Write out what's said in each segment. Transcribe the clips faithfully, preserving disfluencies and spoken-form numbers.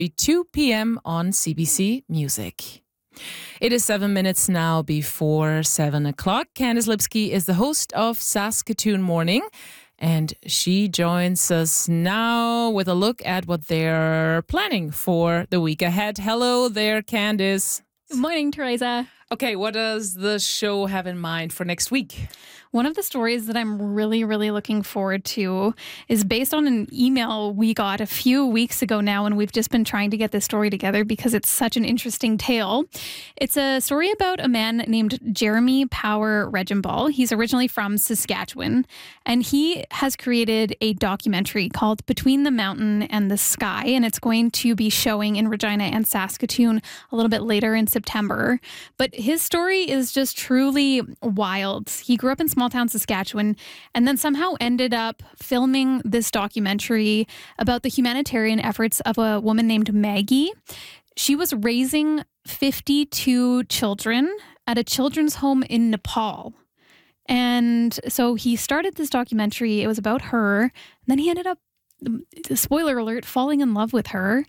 two p.m. on C B C Music. It is seven minutes now before seven o'clock. Candice Lipsky is the host of Saskatoon Morning, and she joins us now with a look at what they're planning for the week ahead. Hello there, Candice. Good morning, Teresa. Okay, what does the show have in mind for next week? One of the stories that I'm really, really looking forward to is based on an email we got a few weeks ago now, and we've just been trying to get this story together because it's such an interesting tale. It's a story about a man named Jeremy Power Regenball. He's originally from Saskatchewan, and he has created a documentary called Between the Mountain and the Sky, and it's going to be showing in Regina and Saskatoon a little bit later in September. But his story is just truly wild. He grew up in small town Saskatchewan and then somehow ended up filming this documentary about the humanitarian efforts of a woman named Maggie. She was raising fifty-two children at a children's home in Nepal. And so he started this documentary. It was about her. And then he ended up, spoiler alert, falling in love with her.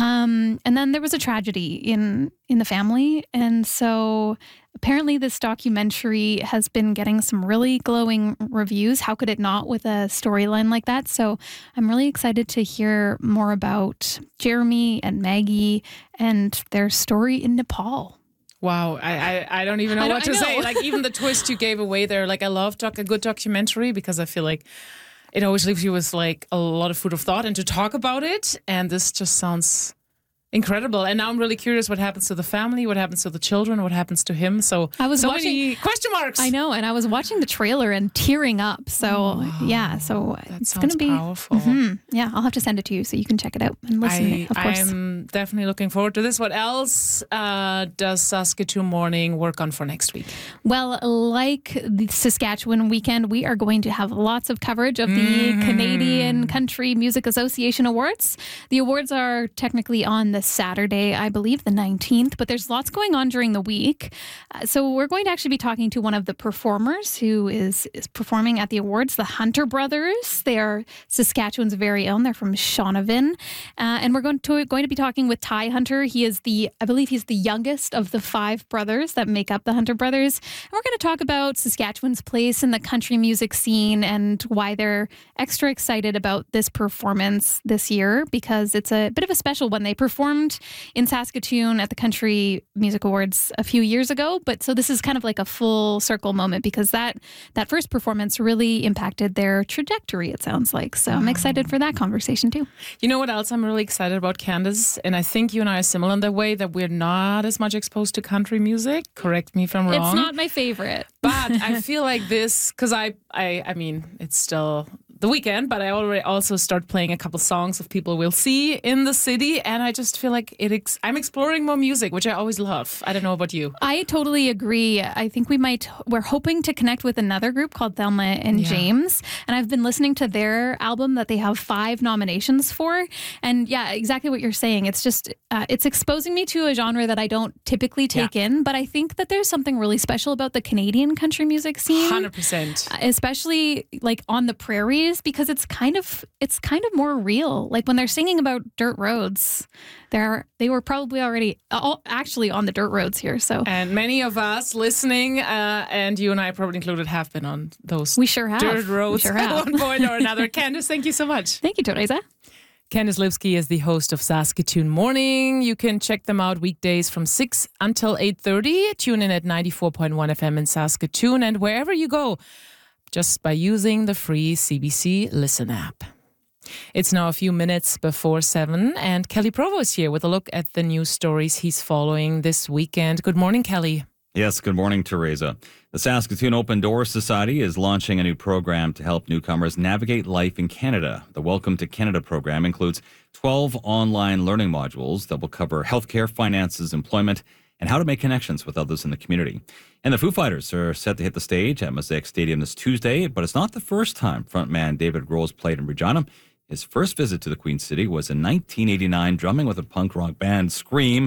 Um, and then there was a tragedy in, in the family. And so apparently this documentary has been getting some really glowing reviews. How could it not with a storyline like that? So I'm really excited to hear more about Jeremy and Maggie and their story in Nepal. Wow, I, I, I don't even know I what to I know. say. Like, even the twist you gave away there, like, I love doc- a good documentary because I feel like it always leaves you with like a lot of food of thought and to talk about it. And this just sounds incredible. And now I'm really curious what happens to the family, what happens to the children, what happens to him. So I was so watching, many question marks. I know, and I was watching the trailer and tearing up. So Wow. yeah, so That it's sounds going to be powerful. Mhm. Yeah, I'll have to send it to you so you can check it out and listen. I, of course. I'm definitely looking forward to this. What else uh, does Saskatoon Morning work on for next week? Well, like the Saskatchewan weekend, we are going to have lots of coverage of the Mm. Canadian Country Music Association Awards. The awards are technically on the Saturday, I believe, the nineteenth, but there's lots going on during the week. Uh, so we're going to actually be talking to one of the performers who is, is performing at the awards, the Hunter Brothers. They are Saskatchewan's very own. They're from Shaunavon. Uh, and we're going to, going to be talking with Ty Hunter. He is the, I believe he's the youngest of the five brothers that make up the Hunter Brothers. And we're going to talk about Saskatchewan's place in the country music scene and why they're extra excited about this performance this year, because it's a bit of a special one. They performed in Saskatoon at the Country Music Awards a few years ago, but so this is kind of like a full circle moment because that that first performance really impacted their trajectory, it sounds like. So I'm excited for that conversation too. You know what else I'm really excited about, Candice? And I think you and I are similar in that way, that we're not as much exposed to country music. Correct me if I'm wrong. It's not my favorite. But I feel like this, because I, I, I mean, it's still the weekend, but I already also start playing a couple songs of people we'll see in the city, and I just feel like it. Ex- I'm exploring more music, which I always love. I don't know about you. I totally agree. I think we might, we're hoping to connect with another group called Thelma and Yeah. James. And I've been listening to their album that they have five nominations for. And yeah, exactly what you're saying. It's just, uh, it's exposing me to a genre that I don't typically take Yeah. in. But I think that there's something really special about the Canadian country music scene. one hundred percent. Especially like on the prairies, because it's kind of it's kind of more real. Like when they're singing about dirt roads, they're they were probably already all, actually on the dirt roads here. So And many of us listening, uh, and you and I probably included, have been on those we sure have. dirt roads We sure at have. one point or another. Candice, thank you so much. Thank you, Teresa. Candice Lipsky is the host of Saskatoon Morning. You can check them out weekdays from six until eight thirty. Tune in at ninety-four point one F M in Saskatoon and wherever you go, just by using the free C B C Listen app. It's now a few minutes before seven, and Kelly Provo is here with a look at the news stories he's following this weekend. Good morning, Kelly. Yes, good morning, Teresa. The Saskatoon Open Doors Society is launching a new program to help newcomers navigate life in Canada. The Welcome to Canada program includes twelve online learning modules that will cover healthcare, finances, employment, and how to make connections with others in the community. And the Foo Fighters are set to hit the stage at Mosaic Stadium this Tuesday, but it's not the first time frontman David Grohl's played in Regina. His first visit to the Queen City was in nineteen eighty-nine, drumming with a punk rock band, Scream.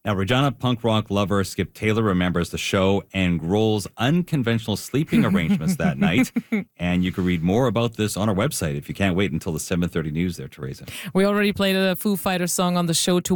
Now, Regina punk rock lover Skip Taylor remembers the show and Grohl's unconventional sleeping arrangements that night. And you can read more about this on our website if you can't wait until the seven thirty news there, Teresa. We already played a Foo Fighters song on the show to